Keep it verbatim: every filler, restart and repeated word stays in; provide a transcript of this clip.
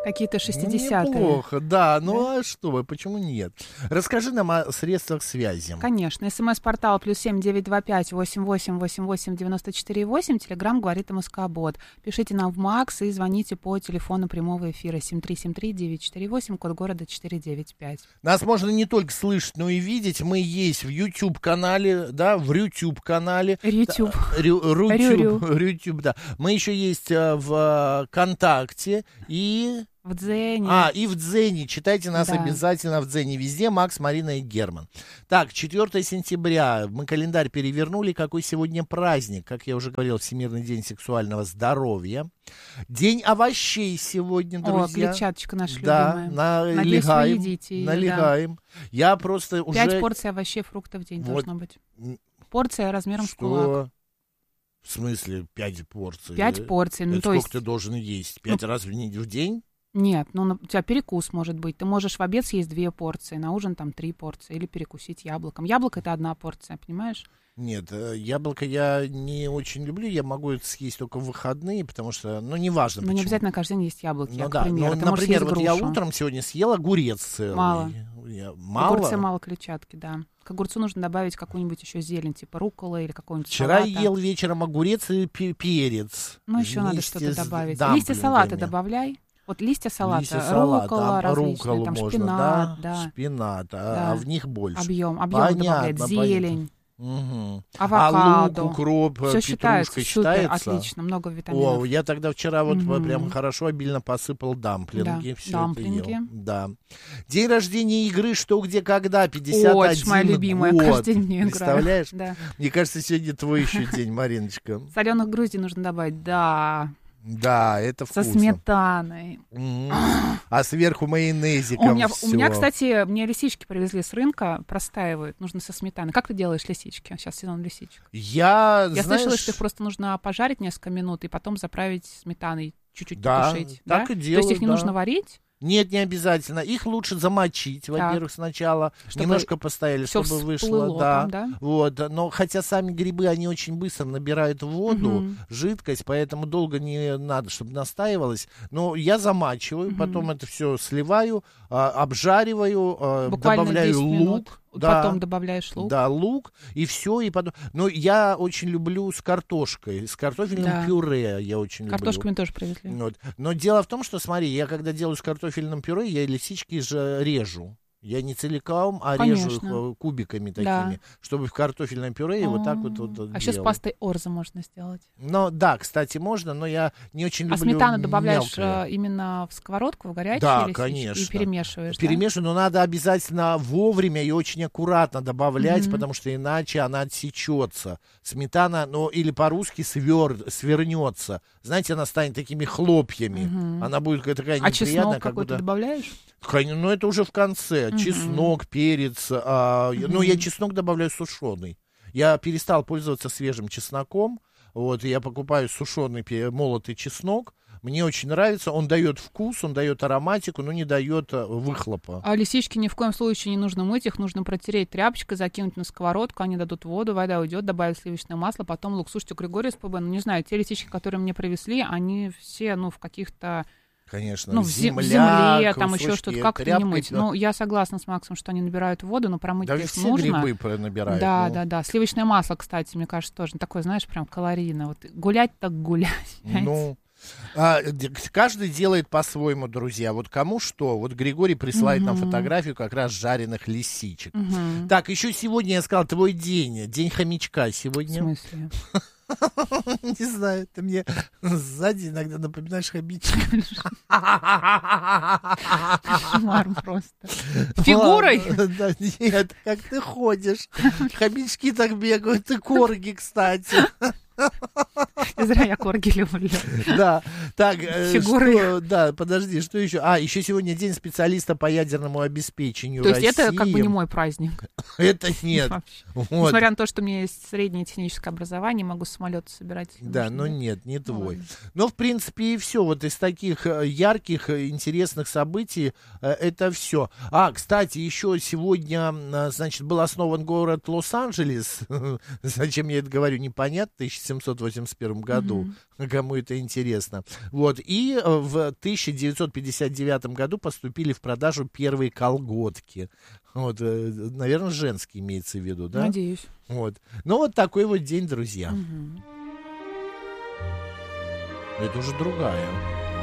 Какие-то шестидесятые. Неплохо, да. Ну, Да? а что вы, почему нет? Расскажи нам о средствах связи. Конечно. СМС-портал плюс семь девять два пять восемь восемь восемь восемь девяносто четыре восемь. Телеграмм говорит МСК-бот. Пишите нам в МАКС и звоните по телефону прямого эфира семь три семь три девять четыре восемь, код города четыре девять пять. Нас можно не только слышать, но и видеть. Мы есть в YouTube-канале, да, в Рютюб-канале. Рютюб. Рютюб, Рютюб, да. Мы еще есть э, в ВКонтакте и... В Дзене. А, и в Дзене. Читайте нас Да. обязательно в Дзене. Везде Макс, Марина и Герман. Так, четвёртое сентября. Мы календарь перевернули. Какой сегодня праздник? Как я уже говорил, Всемирный день сексуального здоровья. День овощей сегодня, друзья. О, клетчаточка наша Да, любимая. Надеюсь, вы налегаем. едите ее, Налегаем. Я просто уже... Пять порций овощей, фруктов в день Вот. должно быть. Порция размером с кулак. Что? В смысле пять порций? Пять порций. Ну, Это то сколько есть... ты должен есть? Пять Ну, раз в, не- в день? Нет, ну на- у тебя перекус может быть. Ты можешь в обед съесть две порции, на ужин там три порции, или перекусить яблоком. Яблоко — это одна порция, понимаешь? Нет, э, яблоко я не очень люблю. Я могу это съесть только в выходные, потому что, ну, неважно Но почему. не обязательно каждый день есть яблоки, Ну я, к да, примеру. но, Ты можешь например, съесть вот я грушу. утром сегодня съел огурец целый. Мало. Я- К Мало? огурцу мало клетчатки, да. К огурцу нужно добавить какую-нибудь еще зелень, типа рукколы или какого-нибудь Вчера салата. ел вечером огурец и пе- перец. Ну, еще надо вместе что-то с добавить. дамплингами. Листья салата добавляй. Вот листья салата, Листья салата, руккола а различные, рукколу там можно, шпинат, да? да. Шпинат, а, Да. а в них больше. Объем, объем добавлять, Понятно, зелень, Мгм. авокадо. А лук, укроп, Все считается, петрушка супер, считается? отлично, много витаминов. О, я тогда вчера вот Мгм. прям хорошо, обильно посыпал дамплинги. Да, Всё дамплинги. это ел. Да. День рождения игры «Что, где, когда», пятьдесят Ой, один это ж моя любимая, год. каждый день в неё играю. Представляешь? Да. Мне кажется, сегодня твой еще день, Мариночка. Соленых груздей нужно добавить, да, Да, это со вкусно. сметаной. Мгм. А сверху майонезиком У меня, у всё. меня, кстати, мне лисички привезли с рынка, простаивают, нужно со сметаной. Как ты делаешь лисички? Сейчас сезон лисичек. Я, Я знаешь, слышала, что их просто нужно пожарить несколько минут и потом заправить сметаной, чуть-чуть Да, потушить. так да? и То есть делаю, их не да. нужно варить? Нет, не обязательно. Их лучше замочить, во-первых, сначала. Чтобы Немножко постояли, всё чтобы вышло. всплыло Да. там, да? Вот. Но хотя сами грибы, они очень быстро набирают воду, Мгм. жидкость, поэтому долго не надо, чтобы настаивалось. Но я замачиваю, Мгм. потом это все сливаю, а, обжариваю, а, Буквально добавляю десять минут. лук. Да, Потом добавляешь лук. да, лук, и все, и потом. Но я очень люблю с картошкой, с картофельным Да. пюре я очень Картошку люблю. мне тоже привезли. Вот. Но дело в том, что, смотри, я когда делаю с картофельным пюре, я лисички же режу. Я не целиком, а режу их Конечно. э, кубиками такими, Да. чтобы в картофельном пюре и вот так вот, вот, вот А еще с делал. пастой орза можно сделать. Но да, кстати, можно, но я не очень А люблю сметану добавляешь мелкое. э, именно в сковородку, в горячую Да, или конечно. и перемешиваешь, да? Перемешиваю, но надо обязательно вовремя и очень аккуратно добавлять, Мгм. потому что иначе она отсечется. Сметана, ну или по-русски свер, свернется. Знаете, она станет такими хлопьями. Мгм. Она будет такая А неприятная, чеснок как какой-то будто... добавляешь? Кон- Ну, это уже в конце. Мгм. Чеснок, перец. а, я- Ну, я чеснок добавляю сушеный. Я перестал пользоваться свежим чесноком. Вот, и я покупаю сушеный пе- молотый чеснок. Мне очень нравится. Он дает вкус, он дает ароматику, но не дает а, выхлопа. А лисички ни в коем случае не нужно мыть, их нужно протереть тряпочкой, закинуть на сковородку, они дадут воду, вода уйдет, добавить сливочное масло, потом лук. Слушайте, у Григория СПБ, ну не знаю, те лисички, которые мне привезли, они все, ну, в каких-то, Конечно, ну, в, зе- в земля, земле, там кусочки, еще что-то, как это не тряпкой, мыть? да. Ну, я согласна с Максом, что они набирают воду, но промыть Да их все нужно. грибы пронабирают. Да, ну. да, да. Сливочное масло, кстати, мне кажется, тоже такое, знаешь, прям калорийное. Вот гулять так гулять. понимаете? Ну, а, д- каждый делает по-своему, друзья. Вот кому что. Вот Григорий присылает нам Мгм. фотографию как раз жареных лисичек. Мгм. Так, еще сегодня я сказал твой день. День хомячка В сегодня. смысле? Не знаю, ты мне сзади иногда напоминаешь хомячка. Кошмар просто. Фигурой? Ладно, да, нет, как ты ходишь. Хомячки так бегают, и корги, кстати. Не зря я корги люблю. Да, так, э, Фигуры. что, да, подожди, что еще? А, еще сегодня день специалиста по ядерному обеспечению То есть это России. как бы не мой праздник. Это нет. Вообще. Вот. Несмотря на то, что у меня есть среднее техническое образование, могу самолеты собирать. Да, Нужно, но нет, не твой. ладно. Но, в принципе, и все. Вот из таких э, ярких, э, интересных событий э, это все. А, кстати, еще сегодня, э, значит, был основан город Лос-Анджелес. Зачем я это говорю, непонятно. В тысяча семьсот восемьдесят первом году, mm-hmm. кому это интересно. Вот. И в тысяча девятьсот пятьдесят девятом году поступили в продажу первые колготки. Вот, наверное, женские имеется в виду, да? Надеюсь. Вот. Ну, вот такой вот день, друзья. Mm-hmm. Это уже другая.